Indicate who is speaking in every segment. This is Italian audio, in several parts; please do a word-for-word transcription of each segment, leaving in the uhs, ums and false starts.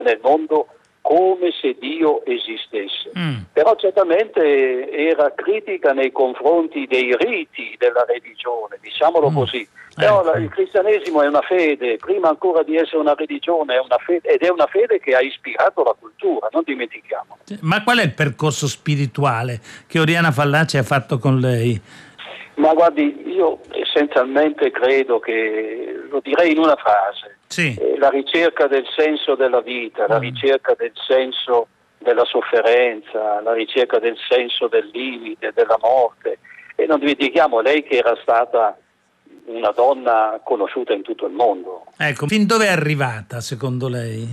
Speaker 1: nel mondo come se Dio esistesse.
Speaker 2: Mm.
Speaker 1: Però certamente era critica nei confronti dei riti della religione, diciamolo
Speaker 2: Mm.
Speaker 1: così. Però
Speaker 2: Ecco.
Speaker 1: il cristianesimo è una fede, prima ancora di essere una religione, è una fede, ed è una fede che ha ispirato la cultura, non dimentichiamo.
Speaker 2: Ma qual è il percorso spirituale che Oriana Fallaci ha fatto con lei?
Speaker 1: Ma guardi, io essenzialmente credo che, lo direi in una frase,
Speaker 2: Sì.
Speaker 1: eh, la ricerca del senso della vita, la
Speaker 2: Mm.
Speaker 1: ricerca del senso della sofferenza, la ricerca del senso del limite, della morte. E non dimentichiamo lei che era stata una donna conosciuta in tutto il mondo.
Speaker 2: Ecco, fin dove è arrivata secondo lei?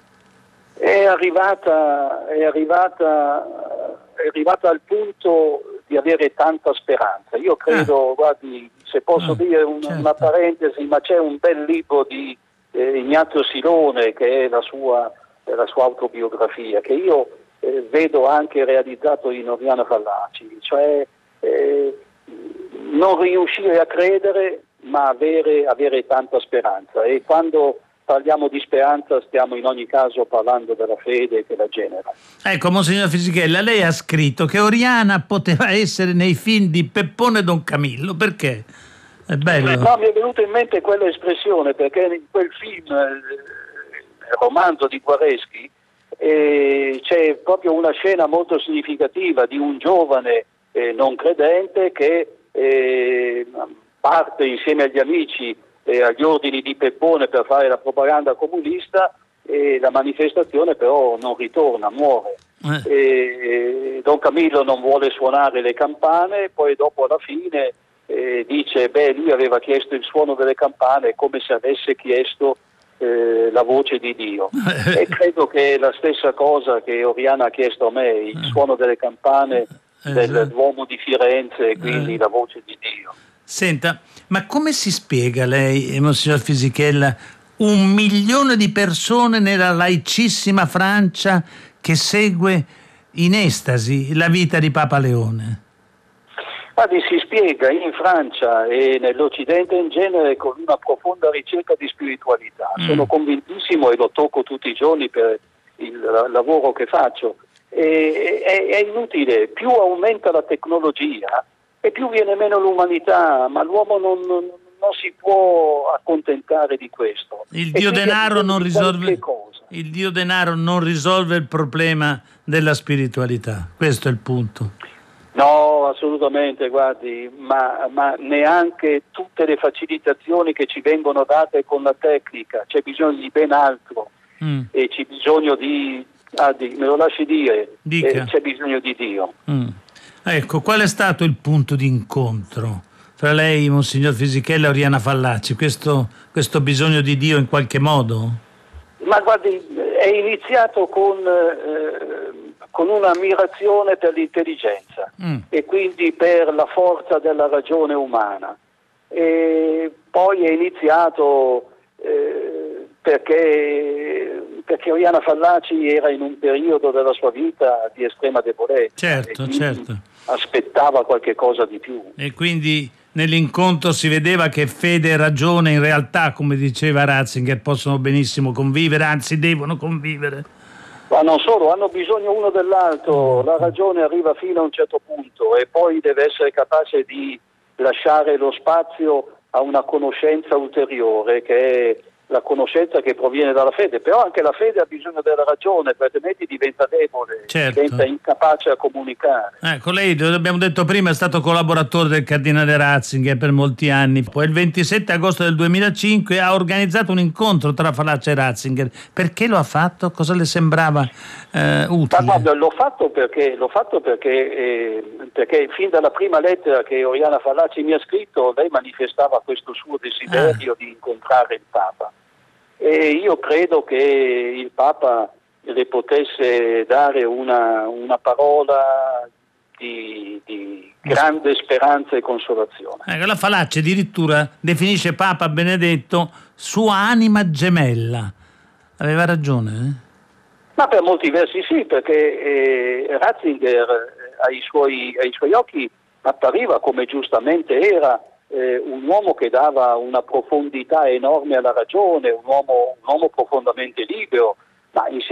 Speaker 1: È arrivata, è arrivata, è arrivata al punto di avere tanta speranza. Io credo,
Speaker 2: Ah.
Speaker 1: guardi, se posso
Speaker 2: Ah,
Speaker 1: dire un-
Speaker 2: certo.
Speaker 1: una parentesi, ma c'è un bel libro di eh, Ignazio Silone che è la sua, è la sua autobiografia, che io eh, vedo anche realizzato in Oriana Fallaci, cioè eh, non riuscire a credere ma avere, avere tanta speranza, e quando parliamo di speranza stiamo in ogni caso parlando della fede che la genera.
Speaker 2: Ecco, Monsignor Fisichella, lei ha scritto che Oriana poteva essere nei film di Peppone e Don Camillo, perché? È bello.
Speaker 1: No, mi è venuta in mente quella espressione perché in quel film, eh, romanzo di Guareschi, eh, c'è proprio una scena molto significativa di un giovane eh, non credente che eh, parte insieme agli amici eh, agli ordini di Peppone per fare la propaganda comunista, e la manifestazione però non ritorna, muore.
Speaker 2: Eh.
Speaker 1: E Don Camillo non vuole suonare le campane, poi dopo alla fine eh, dice beh, lui aveva chiesto il suono delle campane come se avesse chiesto eh, la voce di Dio. E credo che è la stessa cosa che Oriana ha chiesto a me, il suono delle campane dell'uomo di Firenze, e quindi la voce di Dio.
Speaker 2: Senta, ma come si spiega lei, Monsignor Fisichella, un milione di persone nella laicissima Francia che segue in estasi la vita di Papa Leone?
Speaker 1: Guardi, si spiega in Francia e nell'Occidente in genere con una profonda ricerca di spiritualità.
Speaker 2: Mm.
Speaker 1: Sono convintissimo e lo tocco tutti i giorni per il lavoro che faccio. E, è, è inutile, più aumenta la tecnologia e più viene meno l'umanità, ma l'uomo non, non, non si può accontentare di questo.
Speaker 2: Il
Speaker 1: E
Speaker 2: Dio
Speaker 1: quindi
Speaker 2: denaro non
Speaker 1: di qualche
Speaker 2: risolve
Speaker 1: cosa.
Speaker 2: il Dio denaro non risolve il problema della spiritualità. Questo è il punto.
Speaker 1: No, assolutamente, guardi, ma, ma neanche tutte le facilitazioni che ci vengono date con la tecnica, c'è bisogno di ben altro.
Speaker 2: Mm.
Speaker 1: E c'è bisogno di, ah, di me lo lasci dire,
Speaker 2: Dica.
Speaker 1: eh, c'è bisogno di Dio.
Speaker 2: Mm. Ecco, qual è stato il punto di incontro fra lei, Monsignor Fisichella, e Oriana Fallaci? Questo, questo bisogno di Dio in qualche modo?
Speaker 1: Ma guardi, è iniziato con, eh, con un'ammirazione per l'intelligenza
Speaker 2: Mm.
Speaker 1: e quindi per la forza della ragione umana. E poi è iniziato eh, perché, perché Oriana Fallaci era in un periodo della sua vita di estrema debolezza.
Speaker 2: Certo,
Speaker 1: e quindi
Speaker 2: certo.
Speaker 1: aspettava qualche cosa di più.
Speaker 2: E quindi nell'incontro si vedeva che fede e ragione in realtà, come diceva Ratzinger, possono benissimo convivere, anzi devono convivere.
Speaker 1: Ma non solo, hanno bisogno uno dell'altro, la ragione arriva fino a un certo punto e poi deve essere capace di lasciare lo spazio a una conoscenza ulteriore, che è la conoscenza che proviene dalla fede, però anche la fede ha bisogno della ragione, perché altrimenti diventa debole,
Speaker 2: Certo.
Speaker 1: diventa incapace a comunicare.
Speaker 2: Ecco, lei, lo abbiamo detto prima, è stato collaboratore del cardinale Ratzinger per molti anni. Poi il ventisette agosto del duemilacinque ha organizzato un incontro tra Fallaci e Ratzinger. Perché lo ha fatto? Cosa le sembrava eh, utile?
Speaker 1: Ma guarda, l'ho fatto perché, l'ho fatto perché, eh, perché fin dalla prima lettera che Oriana Fallaci mi ha scritto, lei manifestava questo suo desiderio
Speaker 2: Ah.
Speaker 1: di incontrare il Papa. E io credo che il Papa le potesse dare una, una parola di, di grande speranza e consolazione.
Speaker 2: Ecco, la Fallaci addirittura definisce Papa Benedetto sua anima gemella. Aveva ragione, eh?
Speaker 1: Ma per molti versi sì, perché eh, Ratzinger eh, ai, suoi, ai suoi occhi appariva, come giustamente era, eh, un uomo che dava una profondità enorme alla ragione, un uomo, un uomo profondamente libero, Ma insieme